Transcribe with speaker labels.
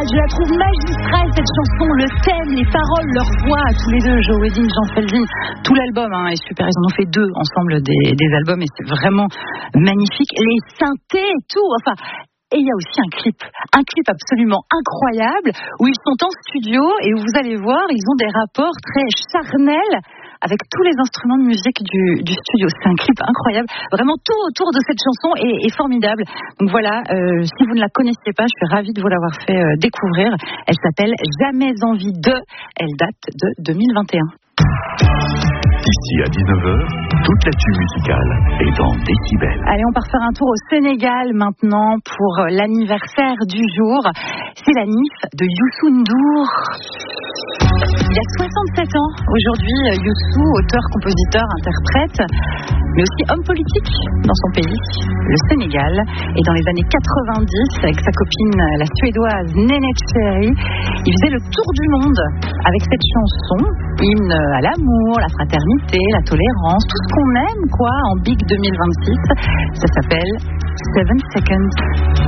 Speaker 1: Je la trouve magistrale cette chanson, le thème, les paroles, leur voix, tous les deux, Joe Wedding, Jean Feldin, tout l'album est super. Ils en ont fait 2 ensemble des albums et c'est vraiment magnifique. Les synthés et tout, enfin. Et il y a aussi un clip absolument incroyable où ils sont en studio et où vous allez voir, ils ont des rapports très charnels avec tous les instruments de musique du studio. C'est un clip incroyable. Vraiment, tout autour de cette chanson est formidable. Donc voilà, si vous ne la connaissez pas, je suis ravie de vous l'avoir fait découvrir. Elle s'appelle Jamais envie de. Elle date de 2021.
Speaker 2: Ici à 19h, toute l'actu musicale est dans Décibel.
Speaker 1: Allez, on part faire un tour au Sénégal maintenant pour l'anniversaire du jour. C'est la NIF de Youssou N'Dour. Il y a 67 ans aujourd'hui, Youssou, auteur, compositeur, interprète, mais aussi homme politique dans son pays, le Sénégal. Et dans les années 90, avec sa copine, la suédoise Néné Cherry, il faisait le tour du monde avec cette chanson, hymne à l'amour, la fraternité, la tolérance, tout ce qu'on aime, quoi, en Big 2026. Ça s'appelle 7 Seconds.